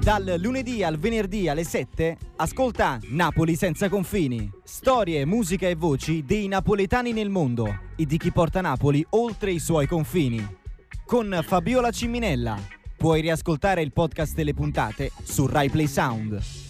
Dal lunedì al venerdì alle 7 ascolta Napoli senza confini. Storie, musica e voci dei napoletani nel mondo e di chi porta Napoli oltre i suoi confini. Con Fabiola Ciminella. Puoi riascoltare il podcast delle puntate su Rai Play Sound.